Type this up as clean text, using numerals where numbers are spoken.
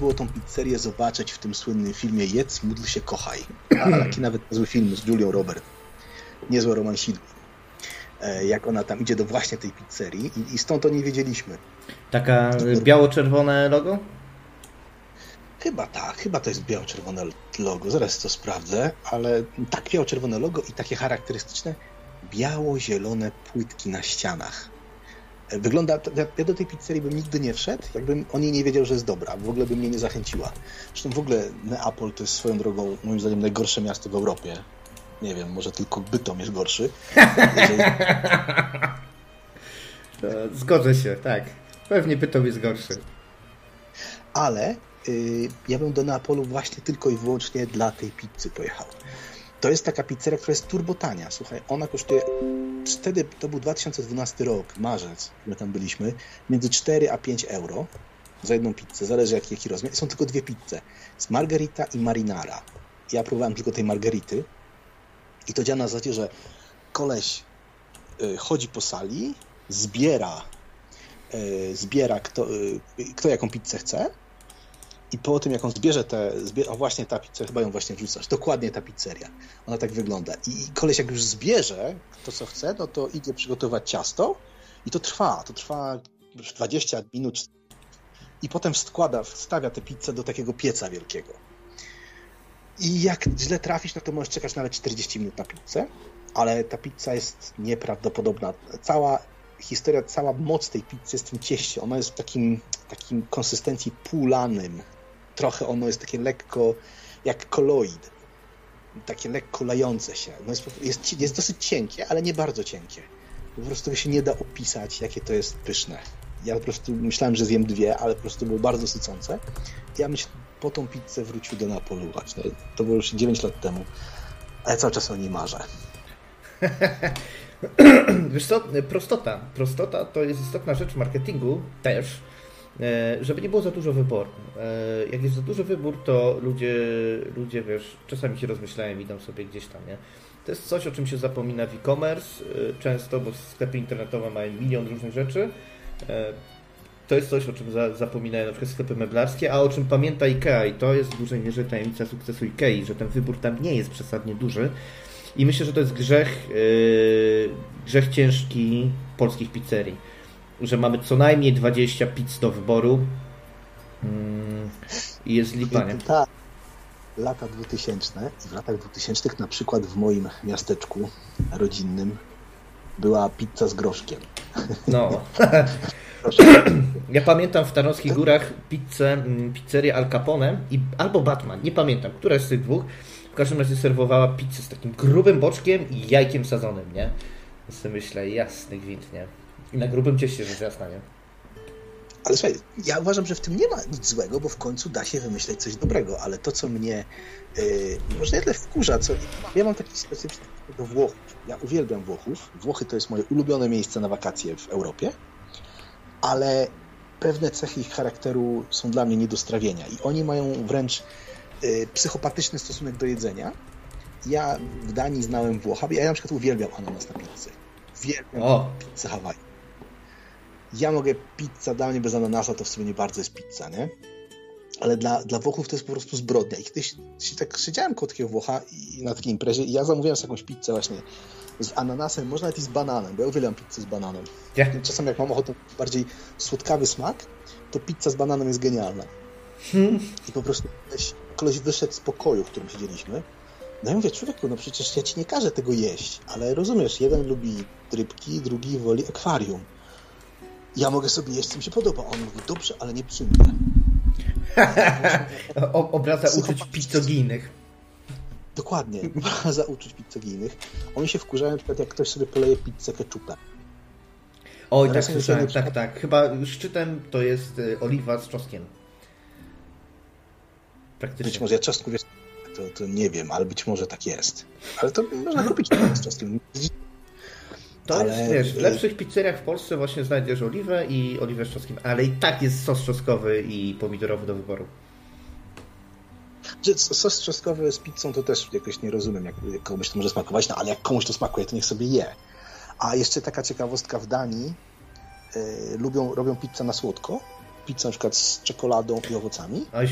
było tą pizzerię zobaczyć w tym słynnym filmie Jedz, módl się, kochaj. Taki nawet zły film z Julią Roberts. Niezłe romansidło. Jak ona tam idzie do właśnie tej pizzerii i stąd to nie wiedzieliśmy. Taka biało-czerwone logo? Chyba tak, chyba to jest biało-czerwone logo, zaraz to sprawdzę, ale tak, biało-czerwone logo i takie charakterystyczne biało-zielone płytki na ścianach. Wygląda, ja do tej pizzerii bym nigdy nie wszedł, jakbym o niej nie wiedział, że jest dobra, w ogóle by mnie nie zachęciła. Zresztą w ogóle Neapol to jest swoją drogą, moim zdaniem, najgorsze miasto w Europie. Nie wiem, może tylko Bytom jest gorszy. Jeżeli... Zgodzę się, tak. Pewnie Bytom jest gorszy. Ale ja bym do Neapolu właśnie tylko i wyłącznie dla tej pizzy pojechał. To jest taka pizzeria, która jest turbotania. Słuchaj, ona kosztuje, wtedy to był 2012 rok, marzec, my tam byliśmy, między 4 a 5 euro za jedną pizzę, zależy jaki rozmiar. Są tylko dwie pizze. Jest margherita i marinara. Ja próbowałem tylko tej margherity i to działa na zasadzie, że koleś chodzi po sali, zbiera kto jaką pizzę chce i po tym, jak on zbierze właśnie ta pizza, chyba ją właśnie wrzucasz, dokładnie ta pizzeria. Ona tak wygląda. I koleś jak już zbierze to, co chce, no to idzie przygotować ciasto i to trwa 20 minut i potem wstawia tę pizzę do takiego pieca wielkiego. I jak źle trafisz, no to możesz czekać nawet 40 minut na pizzę, ale ta pizza jest nieprawdopodobna. Cała historia, cała moc tej pizzy jest w tym cieście. Ono jest w takim konsystencji półlanym. Trochę ono jest takie lekko jak koloid. Takie lekko lejące się. No jest dosyć cienkie, ale nie bardzo cienkie. Po prostu się nie da opisać, jakie to jest pyszne. Ja po prostu myślałem, że zjem dwie, ale po prostu było bardzo sycące. Ja po tą pizzę wrócił do Neapolu właśnie. To było już 9 lat temu. A ja cały czas o niej marzę. Wiesz co, prostota to jest istotna rzecz w marketingu też, żeby nie było za dużo wyboru. Jak jest za duży wybór, to ludzie wiesz, czasami się rozmyślają, idą sobie gdzieś tam, nie? To jest coś, o czym się zapomina w e-commerce często, bo sklepy internetowe mają milion różnych rzeczy. To jest coś, o czym zapominają na przykład sklepy meblarskie, a o czym pamięta IKEA i to jest w dużej mierze tajemnica sukcesu IKEA, że ten wybór tam nie jest przesadnie duży. I myślę, że to jest grzech ciężki polskich pizzerii, że mamy co najmniej 20 pizz do wyboru i jest lipa, nie? Tak, lata 2000 i w latach 2000 na przykład w moim miasteczku rodzinnym była pizza z groszkiem. No. Ja pamiętam w Tarnowskich Górach pizzerię Al Capone albo Batman, nie pamiętam, która z tych dwóch. W każdym razie serwowała pizzę z takim grubym boczkiem i jajkiem sadzonym, nie? Ja sobie myślę, jasny gwint, nie? I na grubym cieście, rzecz jasna, nie? Ale słuchaj, ja uważam, że w tym nie ma nic złego, bo w końcu da się wymyśleć coś dobrego, ale to, co mnie może nie tyle wkurza, co... Ja mam taki specyficzny do Włochów. Ja uwielbiam Włochów. Włochy to jest moje ulubione miejsce na wakacje w Europie, ale pewne cechy ich charakteru są dla mnie nie do strawienia i oni mają wręcz psychopatyczny stosunek do jedzenia. Ja w Danii znałem Włocha, ja na przykład uwielbiam ananas na pizzy. Uwielbiam pizzę Hawaii. Ja mogę pizza, dla mnie bez ananasa to w sumie nie bardzo jest pizza, nie? Ale dla Włochów to jest po prostu zbrodnia. I kiedyś tak siedziałem koło takiego Włocha na takiej imprezie i ja zamówiłem sobie jakąś pizzę właśnie z ananasem, może nawet i z bananem, bo ja uwielbiam pizzę z bananem. Yeah. Czasem jak mam ochotę bardziej słodkawy smak, to pizza z bananem jest genialna. I po prostu koleś wyszedł z pokoju, w którym siedzieliśmy. No i mówię, człowieku, no przecież ja ci nie każę tego jeść, ale rozumiesz, jeden lubi rybki, drugi woli akwarium. Ja mogę sobie jeść, co mi się podoba. On mówi, dobrze, ale nie przy mnie. Obraza uczuć pizzogijnych. Dokładnie, obraza uczuć pizzogijnych. Oni się wkurzają, na przykład jak ktoś sobie poleje pizzę ketchupem. Oj, tak słyszałem, tak. Chyba szczytem to jest oliwa z czosnkiem. Praktycznie. Być może ja czosnku, wiesz, to nie wiem, ale być może tak jest. Ale to można kupić z czosnkiem. To jest, wiesz, w lepszych pizzeriach w Polsce właśnie znajdziesz oliwę i oliwę z czosnkiem, ale i tak jest sos czosnkowy i pomidorowy do wyboru. Sos czosnkowy z pizzą to też jakoś nie rozumiem, jak komuś to może smakować, no ale jak komuś to smakuje, to niech sobie je. A jeszcze taka ciekawostka, w Danii robią pizzę na słodko. Pizzę na przykład z czekoladą i owocami.